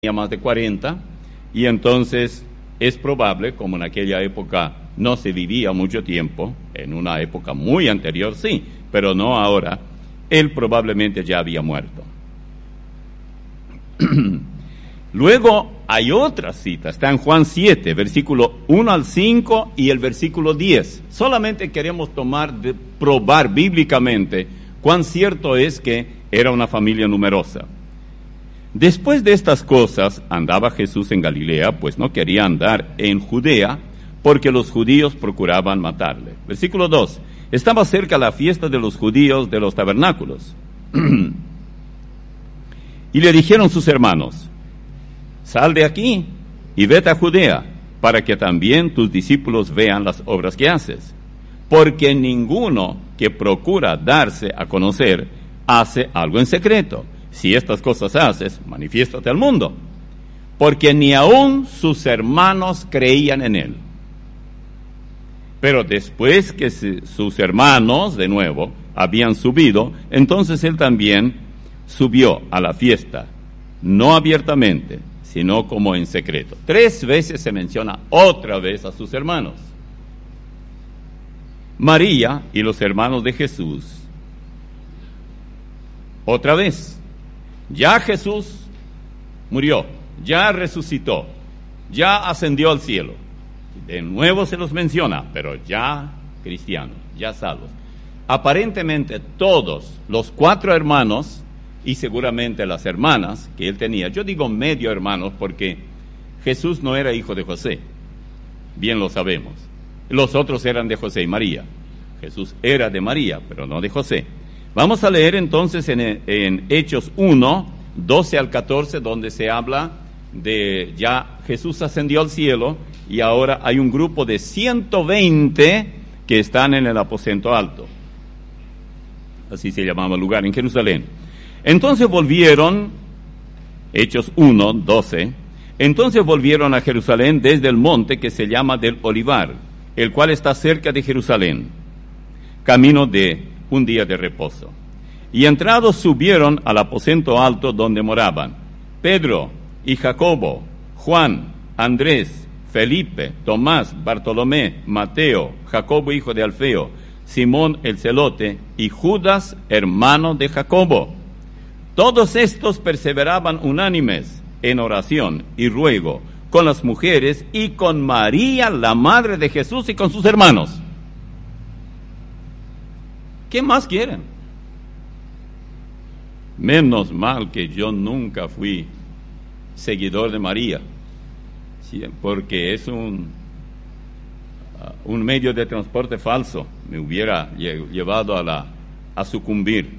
tenía más de 40, y entonces es probable, como en aquella época no se vivía mucho tiempo, en una época muy anterior sí, pero no ahora, él probablemente ya había muerto. Luego hay otra cita, está en Juan 7, versículo 1 al 5 y el versículo 10. Solamente queremos probar bíblicamente cuán cierto es que era una familia numerosa. Después de estas cosas andaba Jesús en Galilea, pues no quería andar en Judea, porque los judíos procuraban matarle. Versículo 2. Estaba cerca la fiesta de los judíos de los tabernáculos. Y le dijeron sus hermanos: sal de aquí y vete a Judea, para que también tus discípulos vean las obras que haces. Porque ninguno que procura darse a conocer hace algo en secreto. Si estas cosas haces, manifiéstate al mundo. Porque ni aun sus hermanos creían en él. Pero después que sus hermanos, de nuevo, habían subido, entonces él también subió a la fiesta, no abiertamente, sino como en secreto. 3 veces se menciona otra vez a sus hermanos. María y los hermanos de Jesús. Otra vez. Ya Jesús murió, ya resucitó, ya ascendió al cielo. De nuevo se los menciona, pero ya cristianos, ya salvos. Aparentemente todos los 4 hermanos y seguramente las hermanas que él tenía, yo digo medio hermanos porque Jesús no era hijo de José, bien lo sabemos. Los otros eran de José y María. Jesús era de María, pero no de José. Vamos a leer entonces en Hechos 1, 12 al 14, donde se habla de ya Jesús ascendió al cielo y ahora hay un grupo de 120 que están en el aposento alto. Así se llamaba el lugar, en Jerusalén. Entonces volvieron, Hechos 1, 12, entonces volvieron a Jerusalén desde el monte que se llama del Olivar, el cual está cerca de Jerusalén, camino de un día de reposo. Y entrados subieron al aposento alto donde moraban Pedro y Jacobo, Juan, Andrés, Felipe, Tomás, Bartolomé, Mateo, Jacobo hijo de Alfeo, Simón el celote y Judas, hermano de Jacobo. Todos estos perseveraban unánimes en oración y ruego con las mujeres y con María, la madre de Jesús, y con sus hermanos. ¿Qué más quieren? Menos mal que yo nunca fui seguidor de María, ¿sí? Porque es un medio de transporte falso, me hubiera llevado a sucumbir.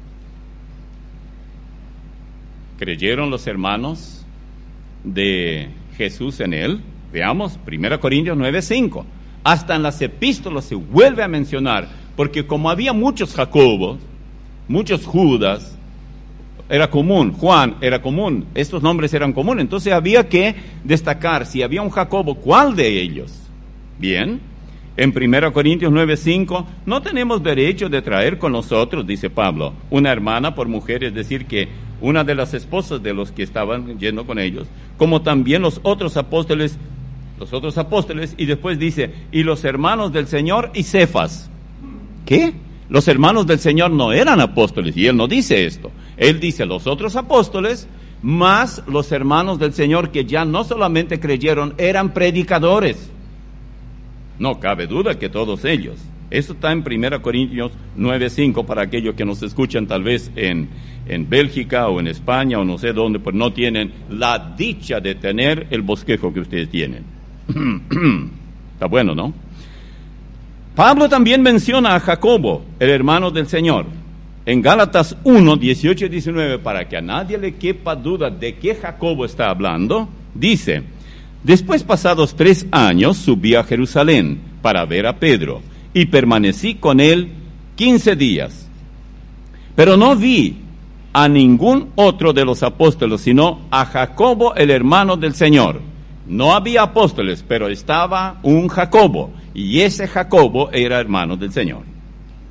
¿Creyeron los hermanos de Jesús en él? Veamos, 1 Corintios 9:5. Hasta en las epístolas se vuelve a mencionar, porque como había muchos Jacobos, muchos Judas, era común, Juan era común, estos nombres eran comunes, entonces había que destacar si había un Jacobo, ¿cuál de ellos? Bien, en 1 Corintios 9:5, no tenemos derecho de traer con nosotros, dice Pablo, una hermana por mujer, es decir, que una de las esposas de los que estaban yendo con ellos, como también los otros apóstoles, y después dice, y los hermanos del Señor y Cefas. ¿Qué? Los hermanos del Señor no eran apóstoles, y él no dice esto. Él dice los otros apóstoles, más los hermanos del Señor que ya no solamente creyeron, eran predicadores. No cabe duda que todos ellos. Eso está en 1 Corintios 9:5 para aquellos que nos escuchan tal vez en Bélgica o en España o no sé dónde, pues no tienen la dicha de tener el bosquejo que ustedes tienen. Está bueno, ¿no? Pablo también menciona a Jacobo, el hermano del Señor, en Gálatas 1, 18 y 19, para que a nadie le quepa duda de qué Jacobo está hablando, dice, después pasados 3 años subí a Jerusalén para ver a Pedro, y permanecí con él 15 días. Pero no vi a ningún otro de los apóstoles, sino a Jacobo, el hermano del Señor. No había apóstoles, pero estaba un Jacobo, y ese Jacobo era hermano del Señor.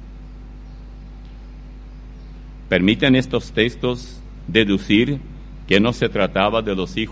¿Permiten estos textos deducir que no se trataba de los hijos